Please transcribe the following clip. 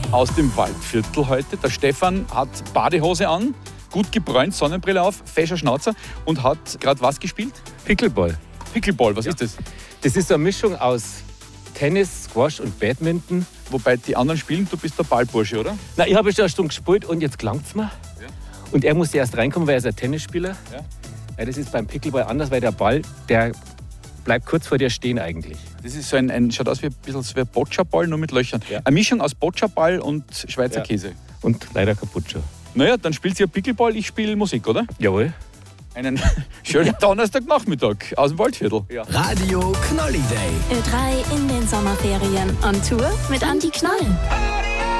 aus dem Waldviertel heute. Der Stefan hat Badehose an, gut gebräunt, Sonnenbrille auf, fescher Schnauzer und hat gerade was gespielt? Pickleball. Pickleball, was ist das? Das ist so eine Mischung aus Tennis, Squash und Badminton. Wobei die anderen spielen, du bist der Ballbursche, oder? Na, ich habe schon eine Stunde gespielt und jetzt klangt's mir. Ja. Und er musste erst reinkommen, weil er ist ein Tennisspieler. Ja. Ja, das ist beim Pickleball anders, weil der Ball, der bleibt kurz vor dir stehen eigentlich. Das ist so schaut aus wie ein bisschen so wie ein Bocciaball, nur mit Löchern. Ja. Eine Mischung aus Bocciaball und Schweizer Ja. Käse. Und leider kaputt schon. Naja, dann spielt ihr Pickleball, ich spiele Musik, oder? Jawohl. Einen schönen Donnerstagnachmittag aus dem Waldviertel. Ja. Radio Knolli Day. Ö3 in den Sommerferien. On Tour mit Andi Knoll.